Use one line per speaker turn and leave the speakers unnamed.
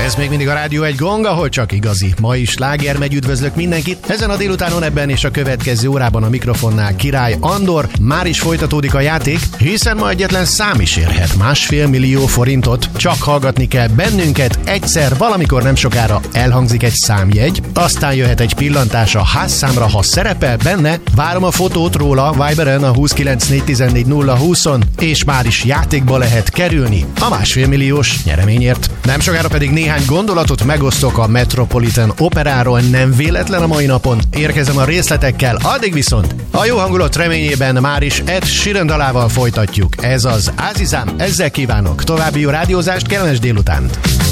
Ez még mindig a Rádió Egy Gong, ahol csak igazi mai sláger megy. Üdvözlök mindenkit. Ezen a délutánon ebben és a következő órában a mikrofonnál Király Andor. Már is folytatódik a játék, hiszen ma egyetlen szám is érhet 1,5 millió forintot. Csak hallgatni kell bennünket, egyszer, valamikor nem sokára elhangzik egy számjegy, aztán jöhet egy pillantás a házszámra, ha szerepel benne. Várom a fotót róla Viberen a 294140420-on, és már is játékba lehet kerülni a 1,5 milliós nyereményért. Nem sokára pedig néhány gondolatot megosztok a Metropolitan Operáról, nem véletlen a mai napon. Érkezem a részletekkel, addig viszont a jó hangulat reményében már is Ed Sheeran dalával folytatjuk. Ez az Azizam, ezzel kívánok további jó rádiózást, kellemes délutánt!